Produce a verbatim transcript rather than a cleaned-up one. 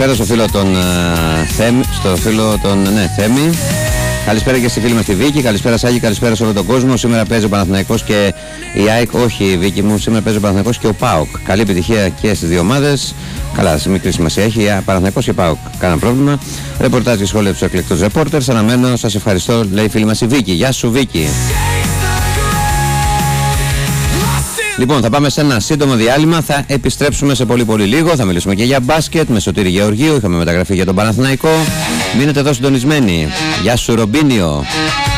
Καλησπέρα στο φίλο τον uh, Θέμη, στο φίλο τον ναι, Θέμη. Καλησπέρα και στη φίλη μας τη Βίκη. Καλησπέρα Σάκη, καλησπέρα σε όλο τον κόσμο. Σήμερα παίζει ο Παναθηναϊκός και η ΑΕΚ. Όχι, Βίκη μου, σήμερα παίζει ο Παναθηναϊκός και ο ΠΑΟΚ. Καλή επιτυχία και στις δύο ομάδες. Καλά, μικρή σημασία έχει. Παναθηναϊκός και ΠΑΟΚ. Κάνα πρόβλημα. Ρεπορτάζ και σχόλια του εκλεκτούς ρεπόρτερς. Αναμένω, σας ευχαριστώ, λέει η φίλη μας η Βίκη. Γεια σου, Βίκη. Λοιπόν, θα πάμε σε ένα σύντομο διάλειμμα. Θα επιστρέψουμε σε πολύ πολύ λίγο. Θα μιλήσουμε και για μπάσκετ με Σωτήρη Γεωργίου. Είχαμε μεταγραφή για τον Παναθηναϊκό. Μείνετε εδώ συντονισμένοι. Γεια σου, Ρομπίνιο.